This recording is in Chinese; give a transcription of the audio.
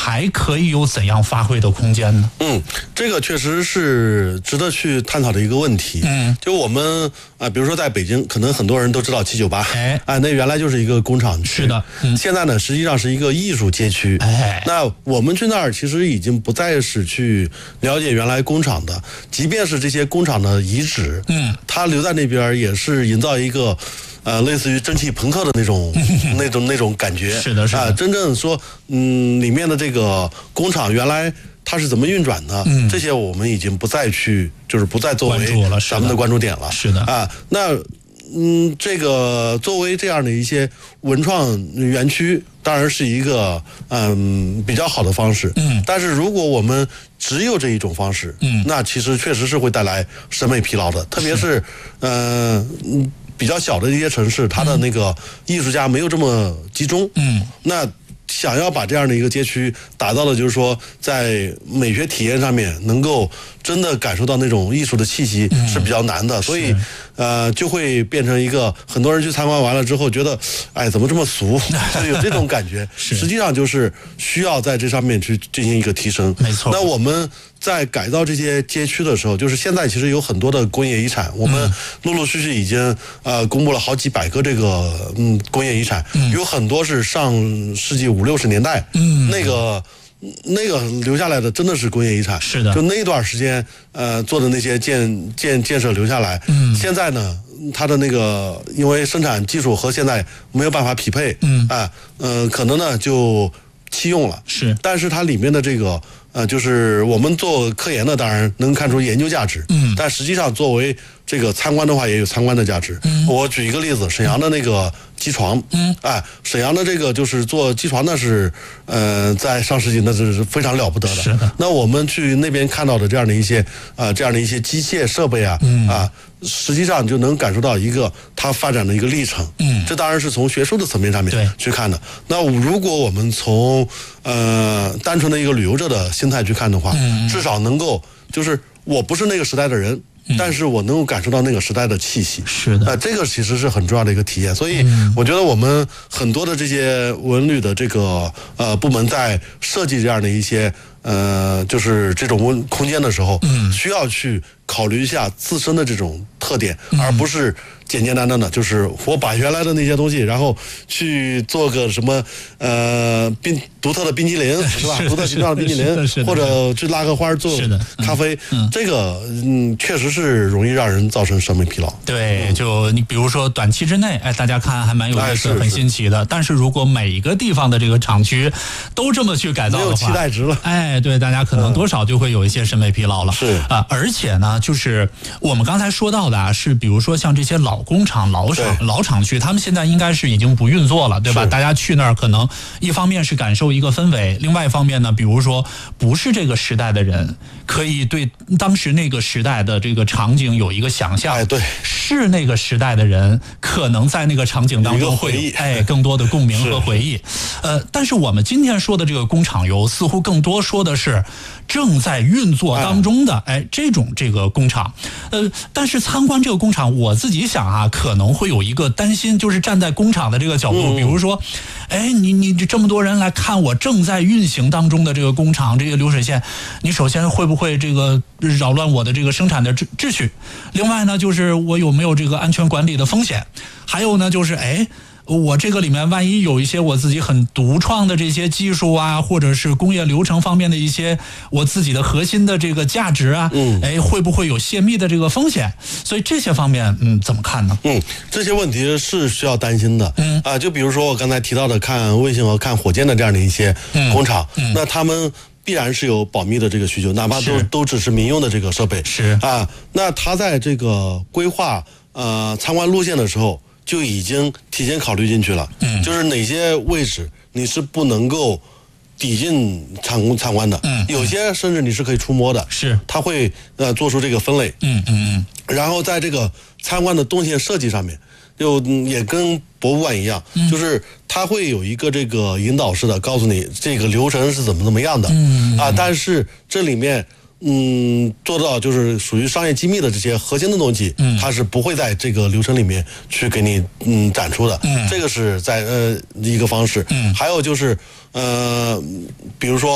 还可以有怎样发挥的空间呢？ 这个确实是值得去探讨的一个问题。就我们比如说在北京，可能很多人都知道798，那原来就是一个工厂区。 是的， 现在呢，实际上是一个艺术街区。那我们去那儿其实已经不再是去了解原来工厂的，即便是这些工厂的遗址，它留在那边也是营造一个类似于蒸汽朋克的那种感觉。 是的，是的。 真正说，里面的这个工厂原来它是怎么运转的，这些我们已经不再去，就是不再作为咱们的关注点了。 是的那这个作为这样的一些文创园区，当然是一个比较好的方式。但是如果我们只有这一种方式，那其实确实是会带来审美疲劳的，特别是比较小的一些城市，它的那个艺术家没有这么集中。那想要把这样的一个街区打造的，就是说在美学体验上面能够真的感受到那种艺术的气息是比较难的，所以就会变成一个很多人去参观完了之后觉得，怎么这么俗，就有这种感觉。实际上就是需要在这上面去进行一个提升。 没错。 那我们在改造这些街区的时候，就是现在其实有很多的工业遗产，我们陆陆续续已经公布了好几百个这个工业遗产，有很多是上世纪50、60年代那个留下来的真的是工业遗产。 是的。 就那一段时间做的那些建设留下来，现在呢它的那个因为生产技术和现在没有办法匹配，可能呢就弃用了。 是。 但是它里面的这个就是我们做科研的当然能看出研究价值，但实际上作为这个参观的话也有参观的价值。我举一个例子，沈阳的那个机床，沈阳的这个就是做机床，那是在上世纪那是非常了不得的。 是的。 那我们去那边看到的这样的一些机械设备实际上就能感受到一个它发展的一个历程。这当然是从学术的层面上面去看的。那如果我们从单纯的一个旅游者的心态去看的话，至少能够就是我不是那个时代的人，但是我能够感受到那个时代的气息。 是的。 这个其实是很重要的一个体验。所以我觉得我们很多的这些文旅的这个部门在设计这样的一些就是这种空间的时候，需要去考虑一下自身的这种特点，而不是简简单单的就是我把原来的那些东西，然后去做个什么独特的冰淇淋，是吧？独特形状的冰淇淋，或者去拉个花做咖啡，这个确实是容易让人造成审美疲劳。 对，就你比如说短期之内，大家看还蛮有意思，很新奇的。但是如果每一个地方的这个厂区都这么去改造的话， 没有期待值了。 对，大家可能多少就会有一些审美疲劳了。 是而且呢，就是我们刚才说到的是比如说像这些老工厂、老厂区，他们现在应该是已经不运作了，对吧？大家去那儿可能一方面是感受一个氛围，另外一方面呢，比如说不是这个时代的人，可以对当时那个时代的这个场景有一个想象。 对， 是那个时代的人，可能在那个场景当中会更多的共鸣和回忆。但是我们今天说的这个工厂游，似乎更多说的是正在运作当中的这个工厂。但是参观这个工厂，我自己想可能会有一个担心，就是站在工厂的这个角度，比如说你这么多人来看我正在运行当中的这个工厂，这个流水线，你首先会不会这个扰乱我的这个生产的秩序？另外呢，就是我有没有这个安全管理的风险？还有呢，就是我这个里面万一有一些我自己很独创的这些技术或者是工业流程方面的一些我自己的核心的这个价值会不会有泄密的这个风险？所以这些方面怎么看呢？ 这些问题是需要担心的。就比如说我刚才提到的看卫星和看火箭的这样的一些工厂，那他们必然是有保密的这个需求，哪怕都只是民用的这个设备。那他在这个规划参观路线的时候就已经提前考虑进去了，就是哪些位置你是不能够抵近参观的，有些甚至你是可以触摸的，他会做出这个分类，然后在这个参观的动线设计上面，就也跟博物馆一样，就是他会有一个这个引导式的告诉你这个流程是怎么样的，但是这里面做到就是属于商业机密的这些核心的东西，它是不会在这个流程里面去给你展出的，这个是在一个方式，还有就是比如说